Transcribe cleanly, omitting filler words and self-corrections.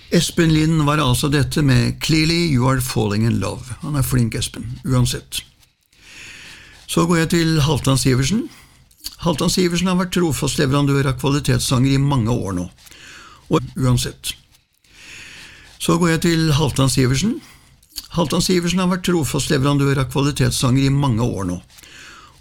Espen Lind var altså dette med Clearly You Are Falling in Love. Han flink, Espen, uansett. Så går jeg til Halvdan Sivertsen. Halvdan Sivertsen har vært trofast leverandør av kvalitetssanger i mange år nå. Og uansett. Så går jeg til Halvdan Sivertsen. Halvdan Sivertsen har vært trofast leverandør av kvalitetssanger i mange år nå.